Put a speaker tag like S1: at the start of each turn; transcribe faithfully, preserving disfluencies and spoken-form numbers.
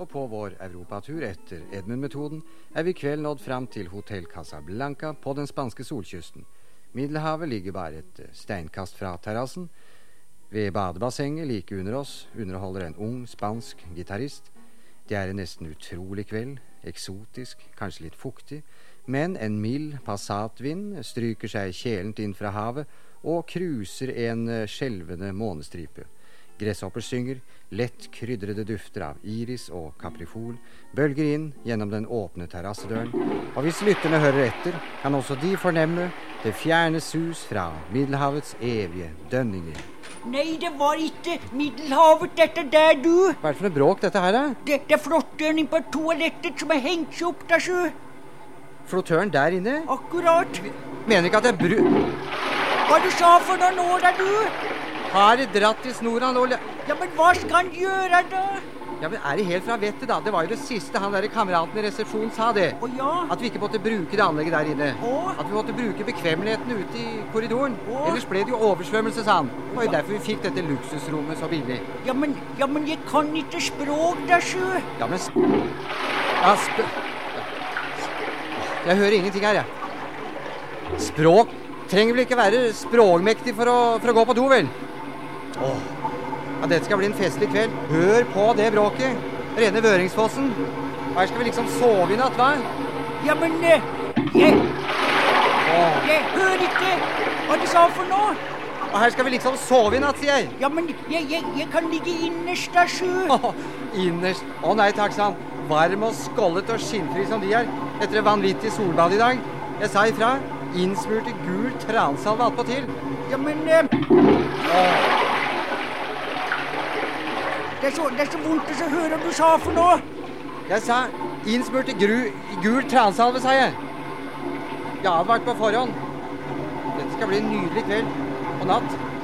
S1: Og på vår europatur etter Edmund-metoden er vi i kveld nådd fram til Hotel Casablanca på den spanske solkysten. Middelhavet ligger bare et steinkast fra terrassen. Ved badebassenget like under oss underholder en ung spansk gitarist. Det er en nesten utrolig kveld, eksotisk, kanskje litt fuktig, men en mild passatvind stryker seg kjelent inn fra havet og kruser en skjelvende månestripe. Gresshopper synger, lett krydrede dufter av iris og kaprifol bølger inn gjennom den åpne terrassedøren, og hvis lytterne hører etter, kan også de fornemme det fjerne sus fra Middelhavets evige dønninger.
S2: Nei, det var ikke Middelhavet, dette der, du.
S1: Hva er det for noe bråk dette her, da?
S2: Det, det er flottøren inn på toalettet som er hengt seg opp der, sjø.
S1: Flottøren der inne?
S2: Akkurat.
S1: Mener ikke at det er bru...
S2: Hva du sa for noe nå, da, du?
S1: Har det dratt i snora nå?
S2: Ja, men hva skal han gjøre, da?
S1: Ja, men er det helt fra vettet, da? Det var jo det siste han der kameraten i resepsjonen sa det.
S2: Å ja?
S1: At vi ikke måtte bruke det anlegget der inne.
S2: Å?
S1: At vi måtte bruke bekvemmelighetene ute i korridoren.
S2: Å?
S1: Ellers ble det jo oversvømmelse, sa han. Det var jo derfor vi fikk dette luksusrommet så billig.
S2: Ja, men, ja, men jeg kan ikke språk der, sjø.
S1: Ja, men... Sp ja, sp jeg hører ingenting her, jeg. Språk trenger vel ikke være språkmektig for å, for å gå på do, vel? Åh, ja, dette skal bli en festlig kveld. Hør på det bråket. Rene Vøringsfossen. Her skal vi liksom sove i natt, hva?
S2: Ja, men eh, jeg... Åh. Jeg hører ikke hva du sa for noe.
S1: Og her skal vi liksom sove i natt, sier jeg.
S2: Ja, men jeg, jeg, jeg kan ligge innerst der, sjø.
S1: Åh, innerst. Å nei, takk, sa han. Varm og skollet og skinnfri som de er. Etter et vanvittig solbad i dag. Jeg sa ifra. Innsmurte gul transalve alt på til.
S2: Ja, men... Eh,
S1: Åh.
S2: Det er, så, det er så vondt å høre hva du sa for noe.
S1: Jeg sa innsmurt i gru, gul transalve, sa jeg. Jeg har advart på forhånd. Dette skal bli en nydelig kveld og natt.